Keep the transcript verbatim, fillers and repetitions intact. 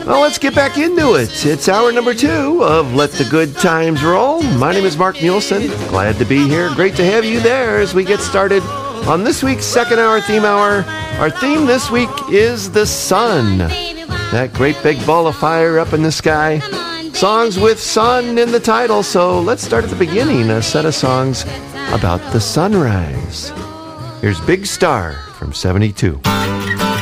Well, let's get back into it. It's hour number two of Let the Good Times Roll. My name is Mark Muleson. Glad to be here. Great to have you there as we get started on this week's second hour theme hour. Our theme this week is the sun. That great big ball of fire up in the sky. Songs with sun in the title. So let's start at the beginning. A set of songs about the sunrise. Here's Big Star from seventy-two.